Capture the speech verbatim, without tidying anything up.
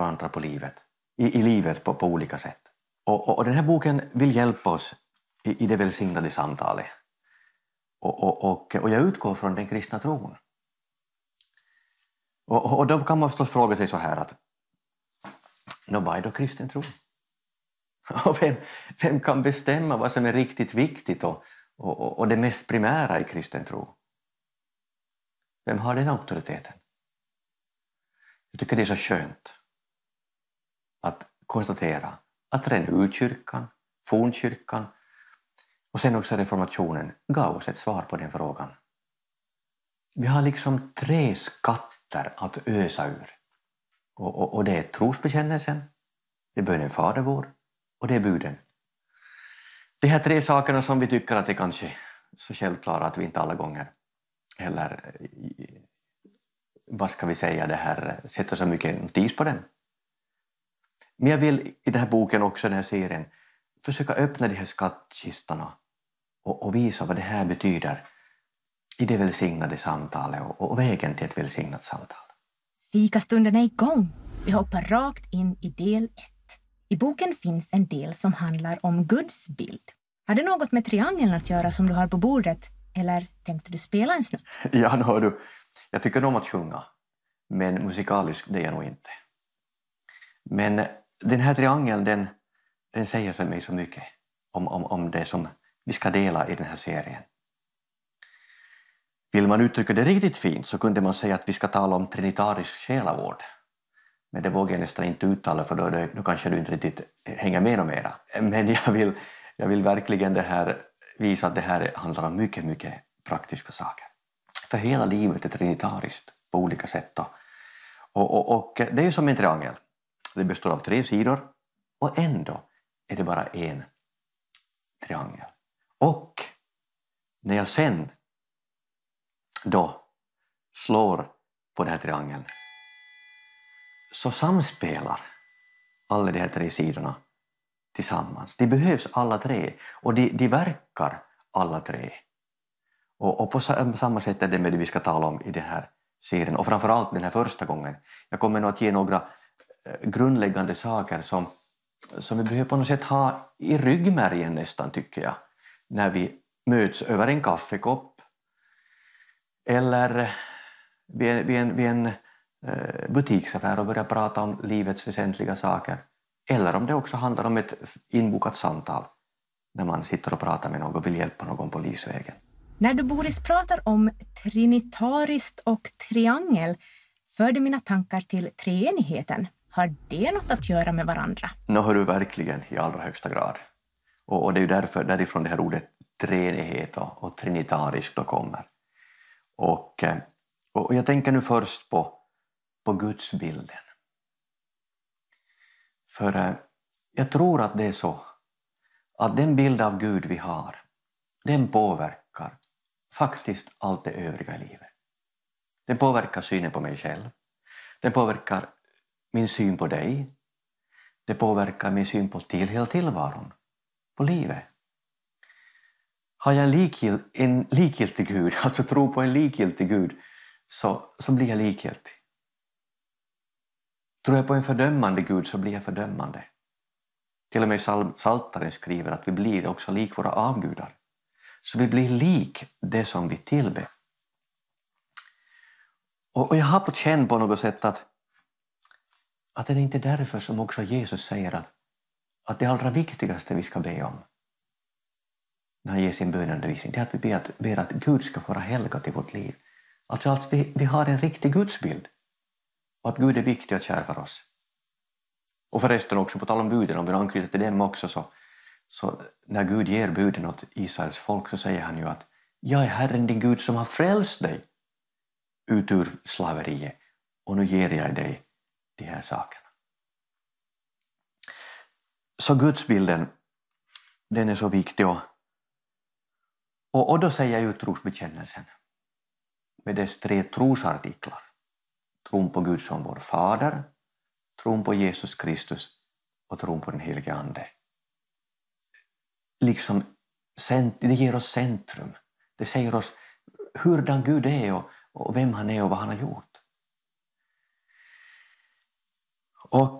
varandra på livet, i, i livet på, på olika sätt. Och, och, och den här boken vill hjälpa oss i, i det välsignade samtalet. Och, och, och, och jag utgår från den kristna tron. Och, och då kan man förstås fråga sig så här att nå, vad är då kristen tro? Och vem, vem kan bestämma vad som är riktigt viktigt och, och, och det mest primära i kristen tro? Vem har den auktoriteten? Jag tycker det är så skönt att konstatera att redan urkyrkan, fornkyrkan och sen också reformationen gav oss ett svar på den frågan. Vi har liksom tre skatter att ösa ur. Och, och, och det är trosbekännelsen, det är bönen Fader vår och det är buden. De här tre sakerna som vi tycker att det kanske är så självklara att vi inte alla gånger eller vad ska vi säga det här sätter så mycket notis på den. Men jag vill i den här boken också, den här serien, försöka öppna de här skattkistorna och, och visa vad det här betyder i det välsignade samtalet och, och vägen till ett välsignat samtal. Fikastunden är igång. Vi hoppar rakt in i del ett. I boken finns en del som handlar om Guds bild. Har det något med triangeln att göra som du har på bordet? Eller tänkte du spela en snutt? Ja, nu hör du. Jag tycker om att sjunga. Men musikalisk det är jag nog inte. Men den här triangeln, den, den säger sig mig så mycket om, om, om det som vi ska dela i den här serien. Vill man uttrycka det riktigt fint så kunde man säga att vi ska tala om trinitarisk själavård. Men det vågar jag nästan inte uttala för då, då kanske du inte riktigt hänger med och mera. Men jag vill, jag vill verkligen det här, visa att det här handlar om mycket, mycket praktiska saker. För hela livet är trinitariskt på olika sätt. Då. Och, och, och det är ju som en triangel. Det består av tre sidor och ändå är det bara en triangel. Och när jag sen då slår på den här triangeln så samspelar alla de här tre sidorna tillsammans. De behövs alla tre och de, de verkar alla tre. Och, och på samma sätt är det med det vi ska tala om i den här serien och framförallt den här första gången. Jag kommer nog att ge några grundläggande saker som, som vi behöver på något sätt ha i ryggmärgen nästan tycker jag. När vi möts över en kaffekopp eller vid en, vid en, vid en butiksaffär och börjar prata om livets väsentliga saker. Eller om det också handlar om ett inbokat samtal när man sitter och pratar med någon och vill hjälpa någon på livsvägen. När du Boris pratar om trinitariskt och triangel förde mina tankar till treenigheten. Har det något att göra med varandra? Nå hör du verkligen i allra högsta grad. Och, och det är ju därför, därifrån det här ordet treenighet och, och trinitarisk då kommer. Och, och jag tänker nu först på, på Guds bilden. För jag tror att det är så att den bild av Gud vi har, den påverkar faktiskt allt det övriga i livet. Den påverkar synen på mig själv. Den påverkar min syn på dig. Det påverkar min syn på till hela tillvaron, på livet. Har jag en, likgilt, en likgiltig Gud, alltså tro på en likgiltig Gud, så, så blir jag likgiltig. Tror jag på en fördömande Gud så blir jag fördömande. Till och med Psaltaren skriver att vi blir också lik våra avgudar. Så vi blir lik det som vi tillber. Och, och jag har på känn på något sätt att, att det är inte därför som också Jesus säger att, att det allra viktigaste vi ska be om när han ger sin bönundervisning, det är att vi ber att, ber att Gud ska vara helgat i vårt liv. Alltså att vi, vi har en riktig gudsbild. Och att Gud är viktig och kär för oss. Och förresten också på tal om buden, om vi anknyter till dem också så, så när Gud ger buden åt Israels folk så säger han ju att jag är Herren din Gud som har frälst dig ut ur slaveriet och nu ger jag dig de här sakerna. Så gudsbilden, den är så viktig och, och, och då säger jag ju trosbekännelsen med dess tre trosartiklar. Tron på Gud som vår fader, tron på Jesus Kristus och tron på den helige Ande. Liksom, det ger oss centrum. Det säger oss hurdan Gud är och, och vem han är och vad han har gjort. Och